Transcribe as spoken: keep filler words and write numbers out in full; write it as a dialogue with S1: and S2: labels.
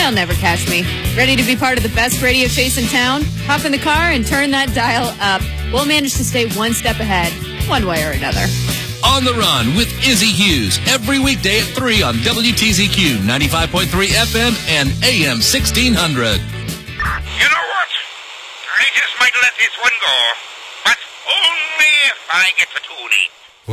S1: They'll never catch me. Ready to be part of the best radio chase in town? Hop in the car and turn that dial up. We'll manage to stay one step ahead, one way or another.
S2: On the Run with Izzy Hughes, every weekday at three on W T Z Q ninety-five point three F M and A M sixteen hundred.
S3: You know what? I just might let this one go, but only if I get the toonie.